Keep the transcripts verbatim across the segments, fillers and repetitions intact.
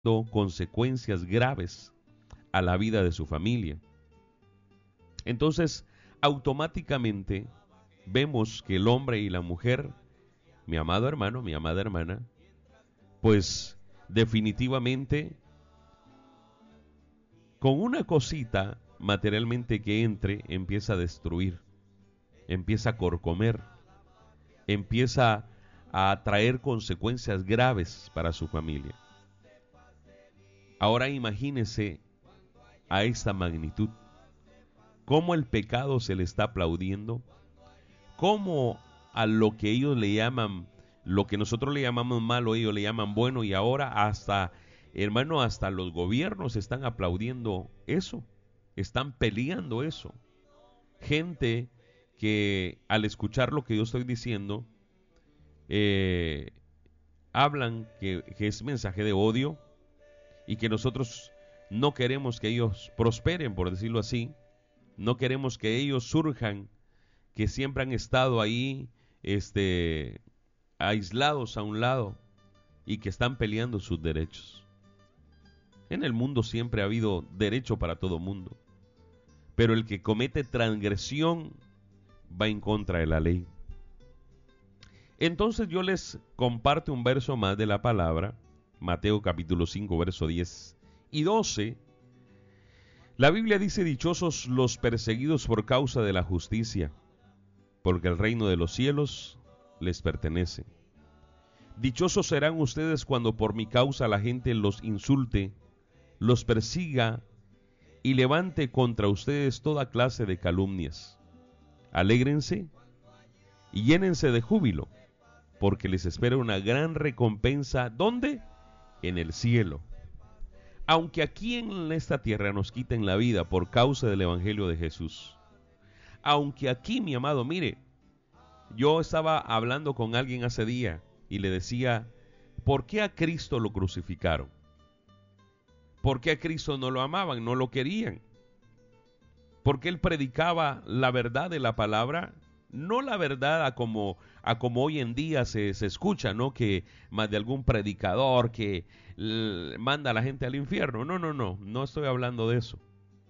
consecuencias graves a la vida de su familia. Entonces, automáticamente vemos que el hombre y la mujer, mi amado hermano, mi amada hermana, pues definitivamente con una cosita materialmente que entre, empieza a destruir, empieza a corcomer, empieza a traer consecuencias graves para su familia. Ahora imagínese a esta magnitud, cómo el pecado se le está aplaudiendo, cómo a lo que ellos le llaman, lo que nosotros le llamamos malo, ellos le llaman bueno, y ahora hasta, hermano, hasta los gobiernos están aplaudiendo eso, están peleando eso. Gente que al escuchar lo que yo estoy diciendo, eh, hablan que, que es mensaje de odio y que nosotros no queremos que ellos prosperen, por decirlo así, no queremos que ellos surjan, que siempre han estado ahí, este, aislados a un lado y que están peleando sus derechos. En el mundo siempre ha habido derecho para todo mundo, pero el que comete transgresión va en contra de la ley. Entonces yo les comparto un verso más de la palabra, Mateo capítulo cinco, verso diez y doce. La Biblia dice: dichosos los perseguidos por causa de la justicia, porque el reino de los cielos les pertenece. Dichosos serán ustedes cuando por mi causa la gente los insulte, los persiga y levante contra ustedes toda clase de calumnias. Alégrense y llénense de júbilo, porque les espera una gran recompensa. ¿Dónde? En el cielo. Aunque aquí en esta tierra nos quiten la vida por causa del evangelio de Jesús, aunque aquí, mi amado, mire, yo estaba hablando con alguien hace día y le decía, ¿por qué a Cristo lo crucificaron? ¿Por qué a Cristo no lo amaban, no lo querían? Porque él predicaba la verdad de la palabra, no la verdad a como, a como hoy en día se, se escucha, ¿no? Que más de algún predicador que l- manda a la gente al infierno. No, no, no, no estoy hablando de eso.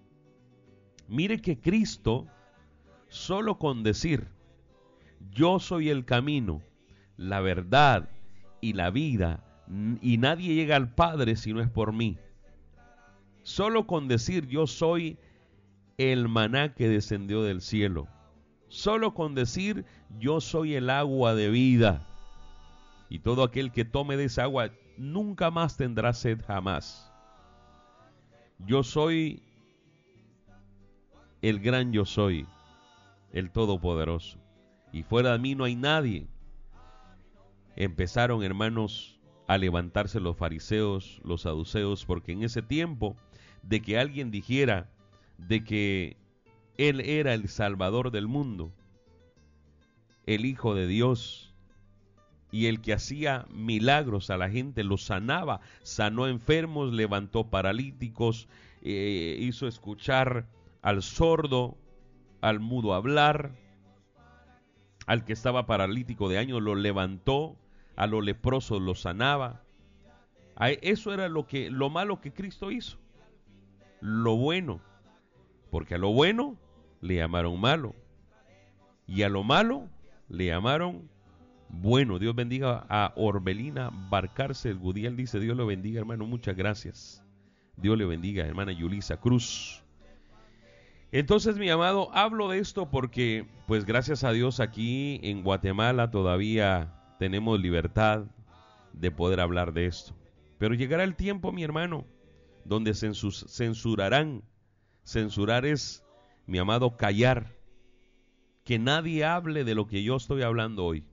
Mire que Cristo, solo con decir, yo soy el camino, la verdad y la vida, y nadie llega al Padre si no es por mí. Solo con decir, yo soy el maná que descendió del cielo. Solo con decir, yo soy el agua de vida, y todo aquel que tome de esa agua nunca más tendrá sed jamás. Yo soy el gran yo soy, el todopoderoso, y fuera de mí no hay nadie. Empezaron, hermanos, a levantarse los fariseos, los saduceos, porque en ese tiempo de que alguien dijera de que él era el Salvador del mundo, el Hijo de Dios, y el que hacía milagros a la gente, los sanaba, sanó enfermos, levantó paralíticos, eh, hizo escuchar al sordo, al mudo hablar, al que estaba paralítico de años lo levantó, a los leprosos los sanaba. A eso era lo que, lo malo que Cristo hizo. Lo bueno, porque a lo bueno le llamaron malo, y a lo malo le llamaron bueno. Dios bendiga a Orbelina Barcarcel Gudiel, dice, Dios lo bendiga, hermano, muchas gracias. Dios le bendiga, hermana Yulisa Cruz. Entonces, mi amado, hablo de esto porque, pues gracias a Dios, aquí en Guatemala todavía tenemos libertad de poder hablar de esto. Pero llegará el tiempo, mi hermano, donde census- censurarán. Censurar es, mi amado, callar. Que nadie hable de lo que yo estoy hablando hoy.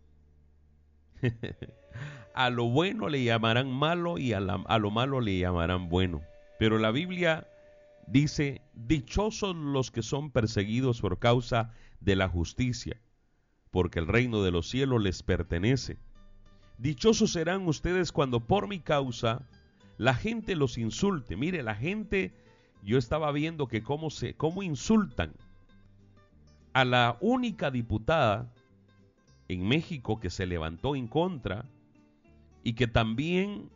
A lo bueno le llamarán malo y a, la, a lo malo le llamarán bueno. Pero la Biblia dice, dichosos los que son perseguidos por causa de la justicia, porque el reino de los cielos les pertenece. Dichosos serán ustedes cuando por mi causa la gente los insulte. Mire, la gente, yo estaba viendo que cómo, se, cómo insultan a la única diputada en México que se levantó en contra y que también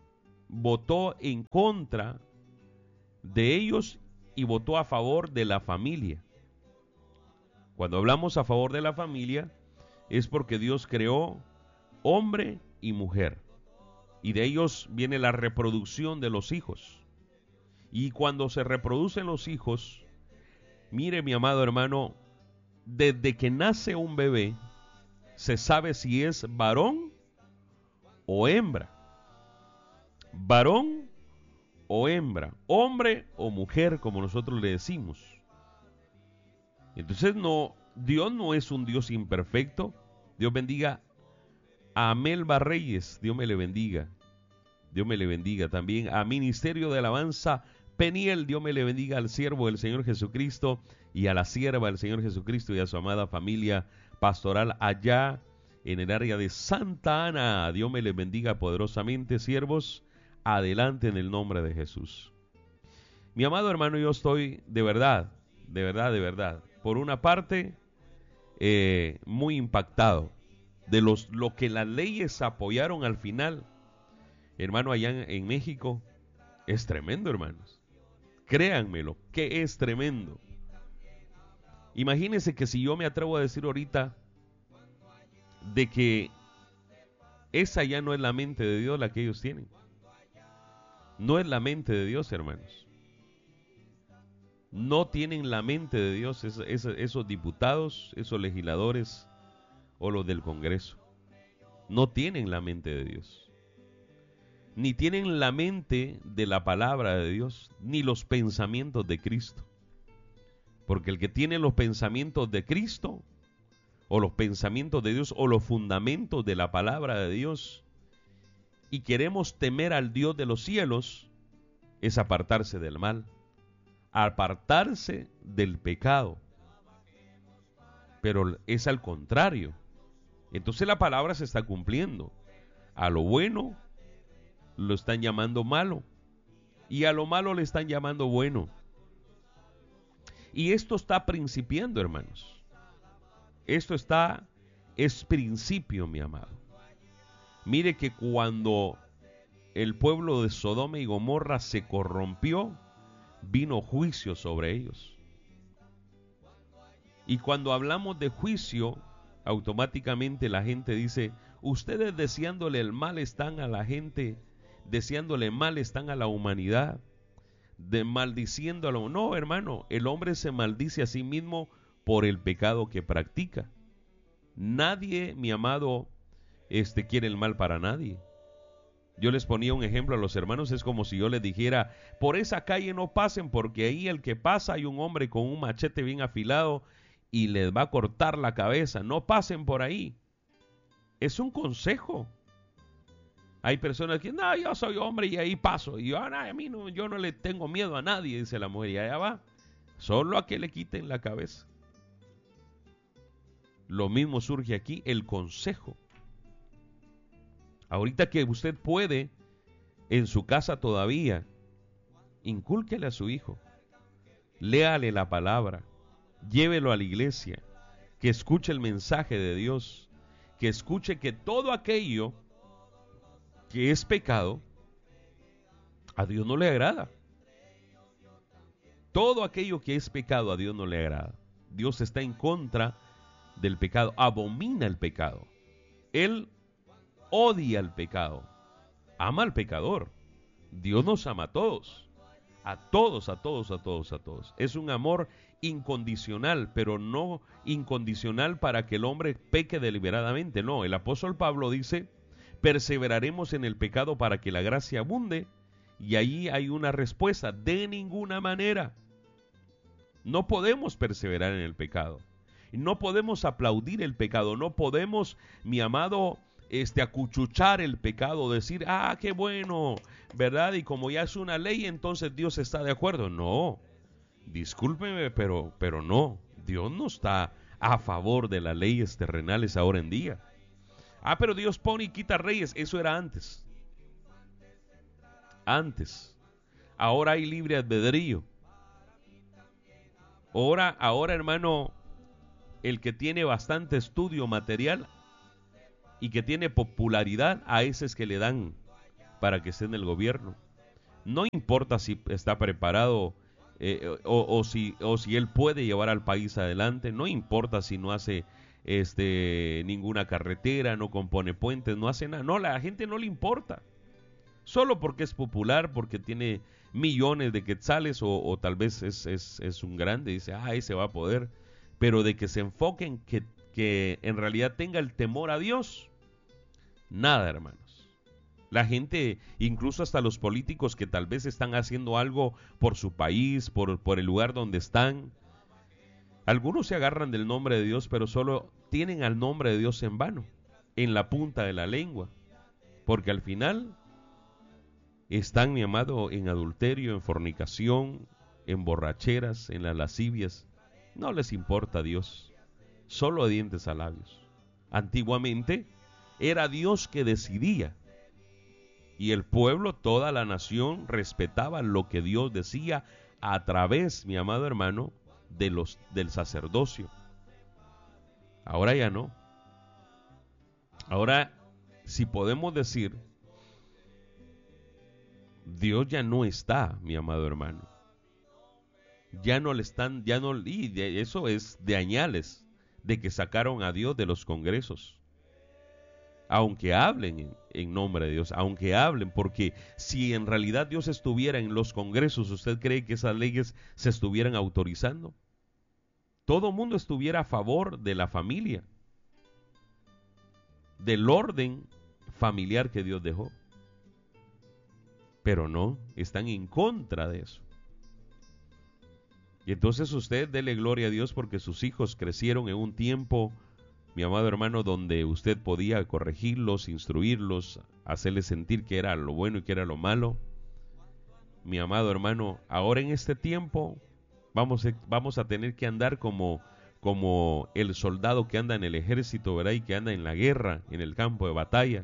votó en contra de ellos y votó a favor de la familia. Cuando hablamos a favor de la familia, es porque Dios creó hombre y mujer, y de ellos viene la reproducción de los hijos. Y cuando se reproducen los hijos, mire mi amado hermano, desde que nace un bebé, se sabe si es varón o hembra. Varón o hembra, hombre o mujer, como nosotros le decimos. Entonces no, Dios no es un Dios imperfecto. Dios bendiga a Melba Reyes, Dios me le bendiga. Dios me le bendiga también a Ministerio de Alabanza Peniel, Dios me le bendiga al siervo del Señor Jesucristo y a la sierva del Señor Jesucristo y a su amada familia pastoral allá en el área de Santa Ana. Dios me le bendiga poderosamente, siervos, adelante en el nombre de Jesús. Mi amado hermano, yo estoy de verdad, de verdad, de verdad, por una parte, eh, muy impactado de los, lo que las leyes apoyaron al final. Hermano, allá en, en México, es tremendo, hermanos. Créanmelo, que es tremendo. Imagínense que si yo me atrevo a decir ahorita de que esa ya no es la mente de Dios la que ellos tienen. No es la mente de Dios, hermanos. No tienen la mente de Dios esos, esos, esos diputados, esos legisladores o los del Congreso. No tienen la mente de Dios. Ni tienen la mente de la palabra de Dios, ni los pensamientos de Cristo. Porque el que tiene los pensamientos de Cristo, o los pensamientos de Dios, o los fundamentos de la palabra de Dios, y queremos temer al Dios de los cielos, es apartarse del mal, apartarse del pecado. Pero es al contrario. Entonces la palabra se está cumpliendo. A lo bueno lo están llamando malo, y a lo malo le están llamando bueno. Y esto está principiando, hermanos. Esto está, es principio, mi amado. Mire que cuando el pueblo de Sodoma y Gomorra se corrompió, vino juicio sobre ellos. Y cuando hablamos de juicio, automáticamente la gente dice, ustedes deseándole el mal están a la gente, deseándole mal están a la humanidad, de maldiciéndolo. No, hermano, el hombre se maldice a sí mismo por el pecado que practica. Nadie, mi amado, este quiere el mal para nadie. Yo les ponía un ejemplo a los hermanos, es como si yo les dijera, por esa calle no pasen, porque ahí el que pasa hay un hombre con un machete bien afilado y les va a cortar la cabeza. No pasen por ahí. Es un consejo. Hay personas que, no, yo soy hombre y ahí paso. Y yo, ah, no, a mí no, yo no le tengo miedo a nadie, dice la mujer. Y allá va, solo a que le quiten la cabeza. Lo mismo surge aquí, el consejo. Ahorita que usted puede, en su casa todavía, incúlquele a su hijo. Léale la palabra. Llévelo a la iglesia. Que escuche el mensaje de Dios. Que escuche que todo aquello que es pecado, a Dios no le agrada. Todo aquello que es pecado a Dios no le agrada. Dios está en contra del pecado, abomina el pecado. Él odia el pecado, ama al pecador. Dios nos ama a todos, a todos, a todos, a todos, a todos. Es un amor incondicional, pero no incondicional para que el hombre peque deliberadamente. No, el apóstol Pablo dice, perseveraremos en el pecado para que la gracia abunde, y ahí hay una respuesta, de ninguna manera. No podemos perseverar en el pecado, no podemos aplaudir el pecado, no podemos, mi amado, este, acuchuchar el pecado, decir, ah, qué bueno, ¿verdad? Y como ya es una ley, entonces Dios está de acuerdo. No, discúlpeme, pero, pero no, Dios no está a favor de las leyes terrenales ahora en día. Ah, pero Dios pone y quita reyes. Eso era antes. Antes. Ahora hay libre albedrío. Ahora, ahora, hermano, el que tiene bastante estudio material y que tiene popularidad, a ese es que le dan para que esté en el gobierno. No importa si está preparado eh, o, o, si, o si él puede llevar al país adelante. No importa si no hace este, ninguna carretera, no compone puentes, no hace nada. No, a la gente no le importa. Solo porque es popular, porque tiene millones de quetzales o, o tal vez es, es, es un grande, dice, ah, ese va a poder. Pero de que se enfoquen, que, que en realidad tenga el temor a Dios, nada, hermanos. La gente, incluso hasta los políticos que tal vez están haciendo algo por su país, por, por el lugar donde están, algunos se agarran del nombre de Dios, pero solo tienen al nombre de Dios en vano, en la punta de la lengua, porque al final están, mi amado, en adulterio, en fornicación, en borracheras, en las lascivias. No les importa a Dios, solo de dientes a labios. Antiguamente era Dios que decidía, y el pueblo, toda la nación, respetaba lo que Dios decía a través, mi amado hermano, de los, del sacerdocio. Ahora ya no. Ahora, si podemos decir, Dios ya no está, mi amado hermano. Ya no le están, ya no, y de, eso es de añales, de que sacaron a Dios de los congresos. Aunque hablen en, en nombre de Dios, aunque hablen, porque si en realidad Dios estuviera en los congresos, ¿usted cree que esas leyes se estuvieran autorizando? Todo el mundo estuviera a favor de la familia, del orden familiar que Dios dejó. Pero no, están en contra de eso. Y entonces usted dele gloria a Dios porque sus hijos crecieron en un tiempo, mi amado hermano, donde usted podía corregirlos, instruirlos, hacerles sentir que era lo bueno y que era lo malo. Mi amado hermano, ahora en este tiempo vamos a, vamos a tener que andar como, como el soldado que anda en el ejército, ¿verdad? Y que anda en la guerra, en el campo de batalla,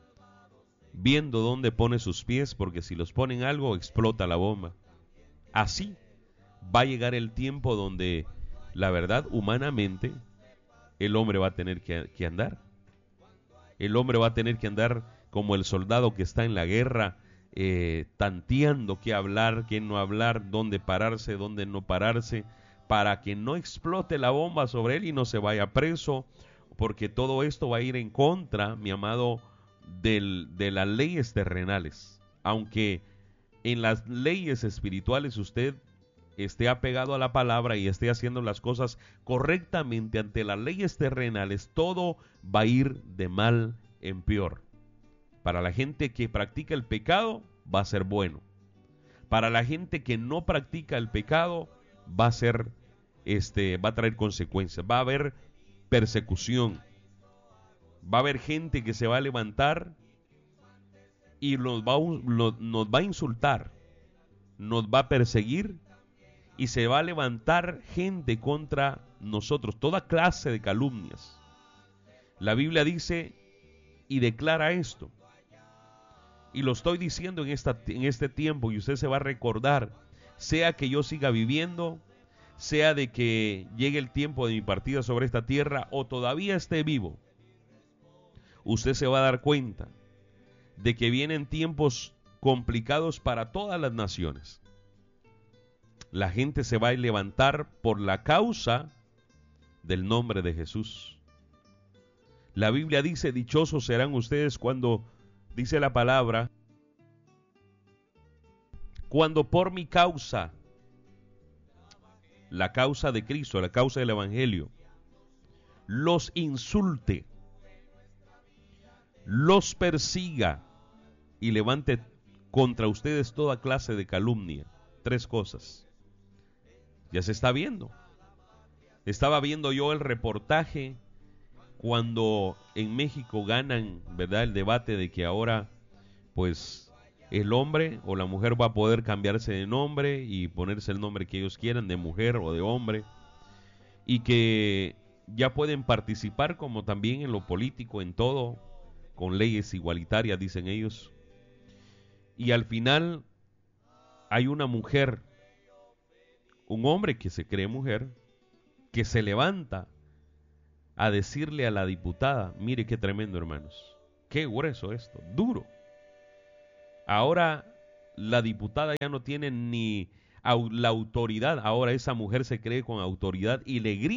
viendo dónde pone sus pies, porque si los ponen algo, explota la bomba. Así va a llegar el tiempo donde, la verdad, humanamente, el hombre va a tener que, que andar. El hombre va a tener que andar como el soldado que está en la guerra, eh, tanteando qué hablar, qué no hablar, dónde pararse, dónde no pararse, para que no explote la bomba sobre él y no se vaya preso, porque todo esto va a ir en contra, mi amado, del, de las leyes terrenales. Aunque en las leyes espirituales usted esté apegado a la palabra y esté haciendo las cosas correctamente ante las leyes terrenales, todo va a ir de mal en peor. Para la gente que practica el pecado, va a ser bueno. Para la gente que no practica el pecado, va a ser, este, va a traer consecuencias. Va a haber persecución. Va a haber gente que se va a levantar y nos va a, nos va a insultar, nos va a perseguir. Y se va a levantar gente contra nosotros, toda clase de calumnias. La Biblia dice y declara esto. Y lo estoy diciendo en, esta, en este tiempo y usted se va a recordar, sea que yo siga viviendo, sea de que llegue el tiempo de mi partida sobre esta tierra o todavía esté vivo. Usted se va a dar cuenta de que vienen tiempos complicados para todas las naciones. La gente se va a levantar por la causa del nombre de Jesús. La Biblia dice, dichosos serán ustedes cuando, dice la palabra, cuando por mi causa, la causa de Cristo, la causa del Evangelio, los insulte, los persiga y levante contra ustedes toda clase de calumnia. Tres cosas. Ya se está viendo. Estaba viendo yo el reportaje cuando en México ganan, ¿verdad?, el debate de que ahora, pues, el hombre o la mujer va a poder cambiarse de nombre y ponerse el nombre que ellos quieran, de mujer o de hombre, y que ya pueden participar como también en lo político, en todo, con leyes igualitarias, dicen ellos. Y al final hay una mujer, un hombre que se cree mujer, que se levanta a decirle a la diputada, mire qué tremendo, hermanos, qué grueso esto, duro. Ahora la diputada ya no tiene ni au- la autoridad, ahora esa mujer se cree con autoridad y le grita